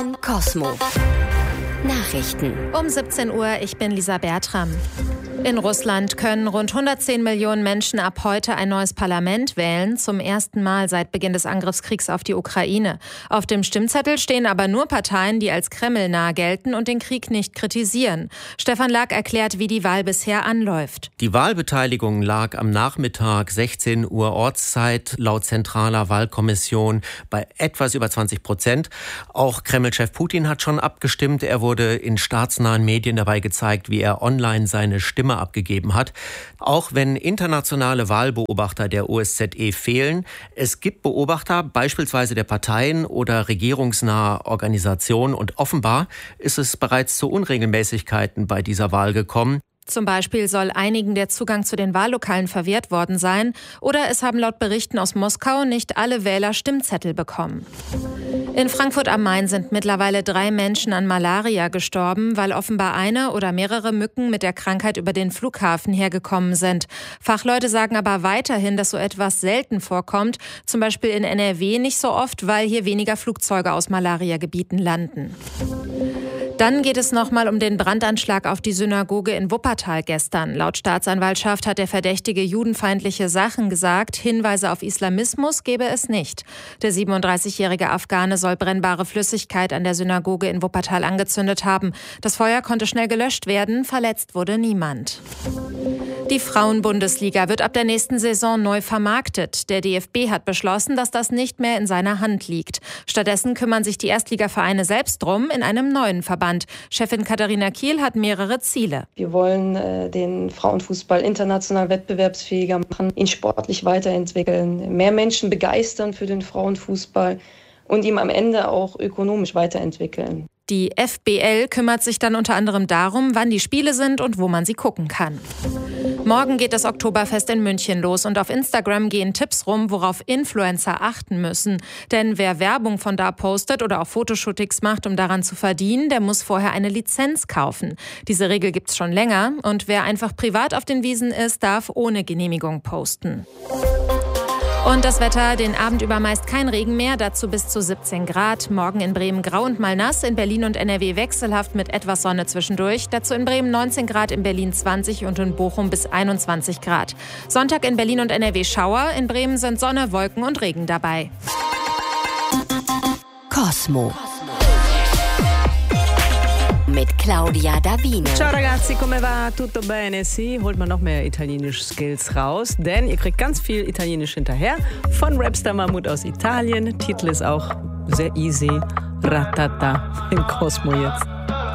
Cosmo. Nachrichten. Um 17 Uhr, ich bin Lisa Bertram. In Russland können rund 110 Millionen Menschen ab heute ein neues Parlament wählen, zum ersten Mal seit Beginn des Angriffskriegs auf die Ukraine. Auf dem Stimmzettel stehen aber nur Parteien, die als kremlnah gelten und den Krieg nicht kritisieren. Stefan Lag erklärt, wie die Wahl bisher anläuft. Die Wahlbeteiligung lag am Nachmittag 16 Uhr Ortszeit laut zentraler Wahlkommission bei etwas über 20%. Auch Kreml-Chef Putin hat schon abgestimmt. Er wurde in staatsnahen Medien dabei gezeigt, wie er online seine Stimme abgegeben hat. Auch wenn internationale Wahlbeobachter der OSZE fehlen, es gibt Beobachter, beispielsweise der Parteien oder regierungsnahe Organisationen, und offenbar ist es bereits zu Unregelmäßigkeiten bei dieser Wahl gekommen. Zum Beispiel soll einigen der Zugang zu den Wahllokalen verwehrt worden sein oder es haben laut Berichten aus Moskau nicht alle Wähler Stimmzettel bekommen. In Frankfurt am Main sind mittlerweile 3 Menschen an Malaria gestorben, weil offenbar eine oder mehrere Mücken mit der Krankheit über den Flughafen hergekommen sind. Fachleute sagen aber weiterhin, dass so etwas selten vorkommt, zum Beispiel in NRW nicht so oft, weil hier weniger Flugzeuge aus Malariagebieten landen. Dann geht es nochmal um den Brandanschlag auf die Synagoge in Wuppertal gestern. Laut Staatsanwaltschaft hat der Verdächtige judenfeindliche Sachen gesagt. Hinweise auf Islamismus gebe es nicht. Der 37-jährige Afghane soll brennbare Flüssigkeit an der Synagoge in Wuppertal angezündet haben. Das Feuer konnte schnell gelöscht werden, verletzt wurde niemand. Die Frauenbundesliga wird ab der nächsten Saison neu vermarktet. Der DFB hat beschlossen, dass das nicht mehr in seiner Hand liegt. Stattdessen kümmern sich die Erstligavereine selbst drum in einem neuen Verband. Chefin Katharina Kiel hat mehrere Ziele. Wir wollen den Frauenfußball international wettbewerbsfähiger machen, ihn sportlich weiterentwickeln, mehr Menschen begeistern für den Frauenfußball und ihn am Ende auch ökonomisch weiterentwickeln. Die FBL kümmert sich dann unter anderem darum, wann die Spiele sind und wo man sie gucken kann. Morgen geht das Oktoberfest in München los und auf Instagram gehen Tipps rum, worauf Influencer achten müssen. Denn wer Werbung von da postet oder auch Fotoshootings macht, um daran zu verdienen, der muss vorher eine Lizenz kaufen. Diese Regel gibt's schon länger und wer einfach privat auf den Wiesen ist, darf ohne Genehmigung posten. Und das Wetter, den Abend über meist kein Regen mehr, dazu bis zu 17 Grad. Morgen in Bremen grau und mal nass, in Berlin und NRW wechselhaft mit etwas Sonne zwischendurch. Dazu in Bremen 19 Grad, in Berlin 20 und in Bochum bis 21 Grad. Sonntag in Berlin und NRW Schauer, in Bremen sind Sonne, Wolken und Regen dabei. Cosmo. Mit Claudia Davino. Ciao ragazzi, come va? Tutto bene? Sì, holt mal noch mehr italienische Skills raus, denn ihr kriegt ganz viel Italienisch hinterher von Rapstar Mahmood aus Italien. Titel ist auch sehr easy. Ratata in Cosmo jetzt.